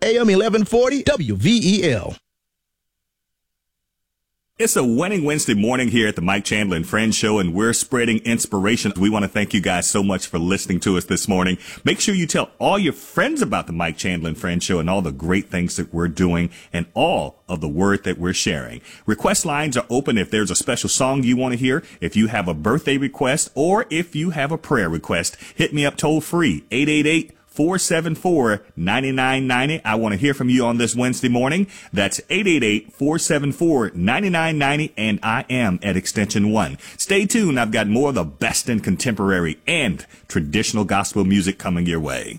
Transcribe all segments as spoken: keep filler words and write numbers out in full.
A M eleven forty W V E L. It's a winning Wednesday morning here at the Mike Chandler and Friends Show, and we're spreading inspiration. We want to thank you guys so much for listening to us this morning. Make sure you tell all your friends about the Mike Chandler and Friends Show and all the great things that we're doing and all of the word that we're sharing. Request lines are open if there's a special song you want to hear, if you have a birthday request, or if you have a prayer request. Hit me up toll free, eight eight eight, four seven four, nine nine nine zero. I want to hear from you on this Wednesday morning. That's eight eight eight, four seven four, nine nine nine zero, and I am at extension one. Stay tuned. I've got more of the best in contemporary and traditional gospel music coming your way.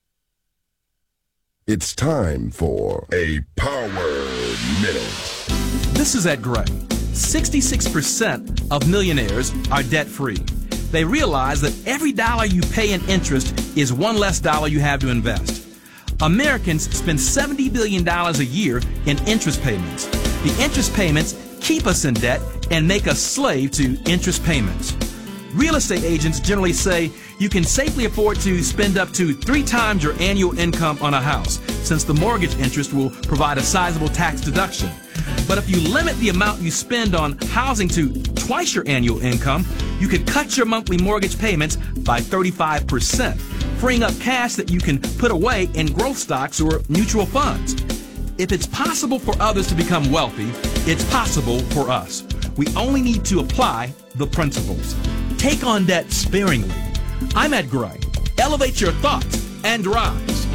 It's time for a Power Minute. This is Ed Gray. sixty-six percent of millionaires are debt-free. They realize that every dollar you pay in interest is one less dollar you have to invest. Americans spend seventy billion dollars a year in interest payments. The interest payments keep us in debt and make us slave to interest payments. Real estate agents generally say you can safely afford to spend up to three times your annual income on a house, since the mortgage interest will provide a sizable tax deduction. But if you limit the amount you spend on housing to twice your annual income, you could cut your monthly mortgage payments by thirty-five percent, freeing up cash that you can put away in growth stocks or mutual funds. If it's possible for others to become wealthy, it's possible for us. We only need to apply the principles. Take on debt sparingly. I'm Ed Gray. Elevate your thoughts and rise.